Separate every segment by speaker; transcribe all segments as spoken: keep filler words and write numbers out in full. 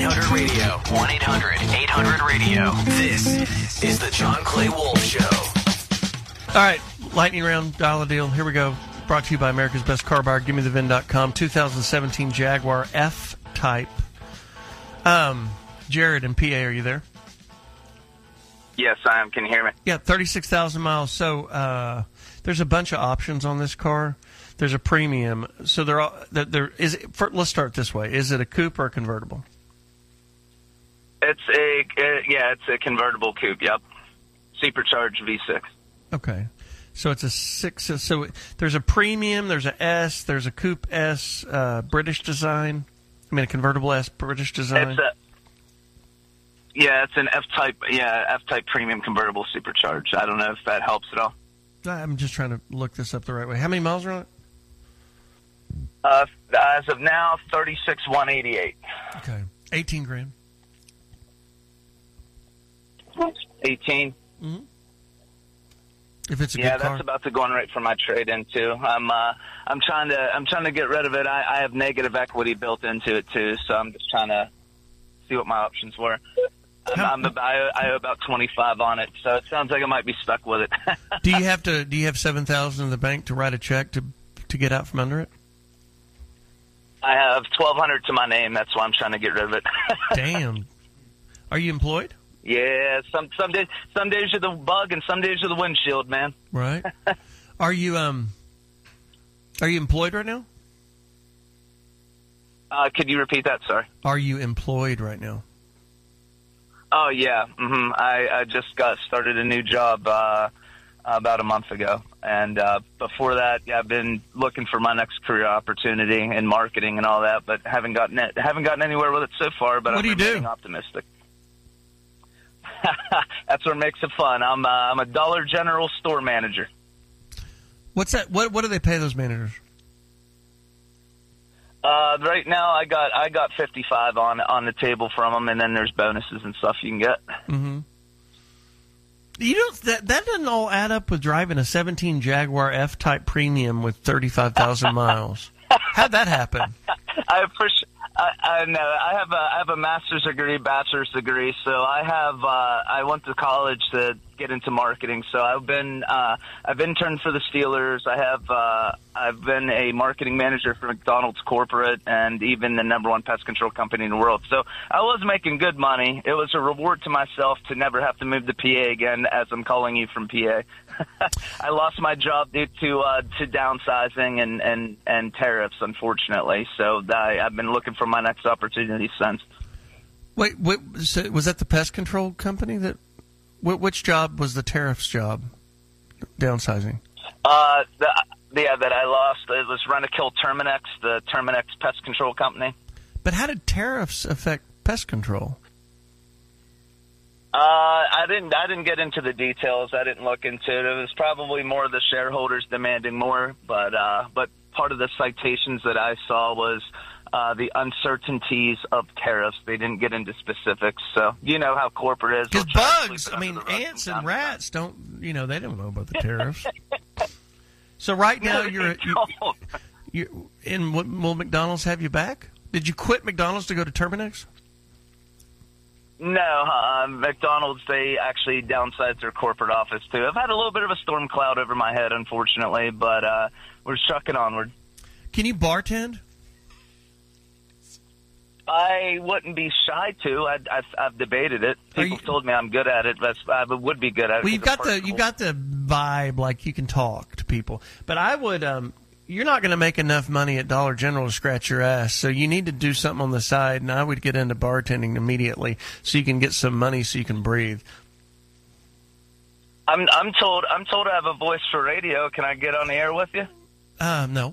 Speaker 1: hundred radio. one eight hundred eight hundred radio. This is the John Clay Wolf Show.
Speaker 2: All right, lightning round, dial a deal. Here we go. Brought to you by America's Best Car Buyer, Give Me The V I N dot com. two thousand seventeen Jaguar F-Type. Um, Jared in P A, are you there?
Speaker 3: Yes, I am. Can you hear me?
Speaker 2: Yeah, thirty-six thousand miles. So uh, there's a bunch of options on this car. There's a premium. So there are there, there is. It, for, let's start this way. Is it a coupe or a convertible?
Speaker 3: It's a uh, yeah, it's a convertible coupe. Yep, supercharged V six.
Speaker 2: Okay, so it's a six. So there's a premium. There's a S. There's a coupe S, uh, British design. I mean, a convertible S, British design.
Speaker 3: It's a Yeah, it's an F-type, yeah, F-type premium convertible supercharged. I don't know if that helps at all.
Speaker 2: I'm just trying to look this up the right way. How many miles are on it?
Speaker 3: Uh, as of now, thirty-six one eighty-eight.
Speaker 2: Okay, eighteen grand.
Speaker 3: eighteen.
Speaker 2: Mm-hmm. If it's a
Speaker 3: yeah,
Speaker 2: good car.
Speaker 3: that's about to go on right for my trade-in too. I'm, uh, I'm trying to, I'm trying to get rid of it. I, I have negative equity built into it too, so I'm just trying to see what my options were. I'm, I'm, I, I owe about twenty-five on it, so it sounds like I might be stuck with it.
Speaker 2: do you have to? Do you have seven thousand in the bank to write a check to to get out from under it?
Speaker 3: I have twelve hundred to my name. That's why I'm trying to get rid of it.
Speaker 2: Damn. Are you employed?
Speaker 3: Yeah. Some some days some days you're the bug, and some days you're the windshield, man.
Speaker 2: Right. Are you um? Are you employed right now?
Speaker 3: Uh, could you repeat that? Sorry.
Speaker 2: Are you employed right now?
Speaker 3: Oh, yeah. Mm-hmm. I, I just got started a new job uh, about a month ago. And uh, before that, yeah, I've been looking for my next career opportunity in marketing and all that, but haven't gotten it, haven't gotten anywhere with it so far. But
Speaker 2: what
Speaker 3: I'm
Speaker 2: do you
Speaker 3: remaining
Speaker 2: do?
Speaker 3: optimistic. That's what makes it fun. I'm uh, I'm a Dollar General store manager.
Speaker 2: What's that? What What do they pay those managers?
Speaker 3: Uh, right now, I got I got fifty-five on on the table from them, and then there's bonuses and stuff you can get.
Speaker 2: Mm-hmm. You don't that that doesn't all add up with driving a seventeen Jaguar F-Type Premium with thirty-five thousand miles. How'd that happen?
Speaker 3: I appreciate. I, I know. I have a I have a master's degree, bachelor's degree. So I have uh, I went to college to get into marketing. So I've been uh, I've interned for the Steelers. I have uh, I've been a marketing manager for McDonald's corporate and even the number one pest control company in the world. So I was making good money. It was a reward to myself to never have to move to P A again, as I'm calling you from P A. I lost my job due to uh, to downsizing and, and, and tariffs, unfortunately. So I, I've been looking for my next opportunity since.
Speaker 2: Wait, wait so was that the pest control company that? Wh- which job was the tariffs job? Downsizing.
Speaker 3: Uh, the, yeah, that I lost. It was Rent-A-Kill Terminex, the Terminex pest control company.
Speaker 2: But how did tariffs affect pest control?
Speaker 3: Uh, I didn't. I didn't get into the details. I didn't look into it. It was probably more the shareholders demanding more. But uh, but part of the citations that I saw was uh, the uncertainties of tariffs. They didn't get into specifics. So you know how corporate is.
Speaker 2: Because bugs, I mean, ants and rats don't. You know, they don't know about the tariffs. So right now you're you, you're in. Will McDonald's have you back? Did you quit McDonald's to go to Terminex?
Speaker 3: No, uh, McDonald's, they actually downsized their corporate office, too. I've had a little bit of a storm cloud over my head, unfortunately, but uh, we're trucking onward.
Speaker 2: Can you bartend?
Speaker 3: I wouldn't be shy to. I, I, I've debated it. People you, told me I'm good at it, but I would be good at it.
Speaker 2: Well, you've got the you've got the vibe, like you can talk to people. But I would... Um, You're not going to make enough money at Dollar General to scratch your ass, so you need to do something on the side, and I would get into bartending immediately so you can get some money so you can breathe.
Speaker 3: I'm I'm told I'm told I have a voice for radio. Can I get on the air with you?
Speaker 2: Uh, no.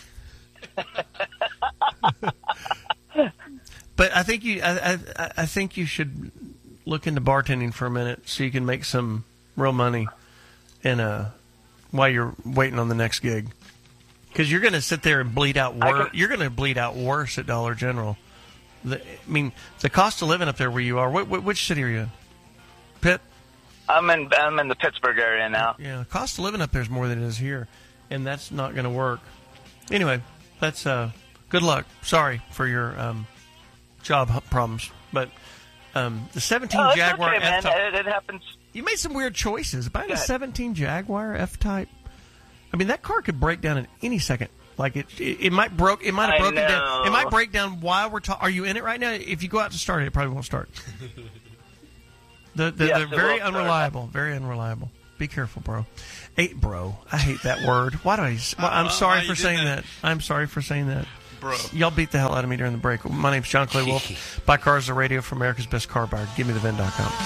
Speaker 2: But I think you I, I I think you should look into bartending for a minute so you can make some real money in a, while you're waiting on the next gig. Because you're going to sit there and bleed out worse. You're going to bleed out worse at Dollar General. The, I mean, the cost of living up there where you are. What, what, which city are you in? Pitt.
Speaker 3: I'm in. I'm in the Pittsburgh area now.
Speaker 2: Yeah, cost of living up there is more than it is here, and that's not going to work. Anyway, that's uh, good luck. Sorry for your um, job h- problems. But um, the seventeen
Speaker 3: Oh, it's
Speaker 2: Jaguar
Speaker 3: okay, man.
Speaker 2: F-Type.
Speaker 3: It, it happens.
Speaker 2: You made some weird choices. Buying
Speaker 3: Go
Speaker 2: a
Speaker 3: ahead.
Speaker 2: seventeen Jaguar F-Type. I mean, that car could break down at any second. Like it, it, it might broke. It might have
Speaker 3: I
Speaker 2: broken down.
Speaker 3: know.
Speaker 2: It might break down while we're talking. Are you in it right now? If you go out to start it, it probably won't start. the, the,
Speaker 3: Yes,
Speaker 2: they're
Speaker 3: it
Speaker 2: very
Speaker 3: will start.
Speaker 2: unreliable. Very unreliable. Be careful, bro. Eight, bro. I hate that word. Why do I? s- Well, I'm
Speaker 4: Uh,
Speaker 2: sorry
Speaker 4: why
Speaker 2: for
Speaker 4: you did
Speaker 2: saying
Speaker 4: that?
Speaker 2: that. I'm sorry for saying that.
Speaker 4: Bro.
Speaker 2: Y'all beat the hell out of me during the break. My name's John Clay Wolf. Buy cars on the radio for America's Best Car Buyer. Give me the vin dot com.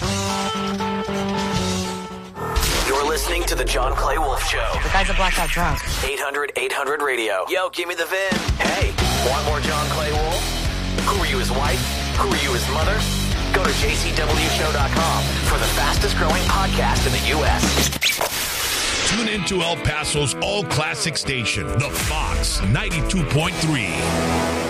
Speaker 1: You're listening to the John Clay Wolf Show.
Speaker 5: The guy's a blackout drunk.
Speaker 1: eight hundred eight hundred radio. Yo, give me the V I N. Hey, want more John Clay Wolf? Who are you, his wife? Who are you, his mother? Go to j c w show dot com for the fastest growing podcast in the U S.
Speaker 6: Tune into El Paso's all-classic station, The Fox ninety-two point three.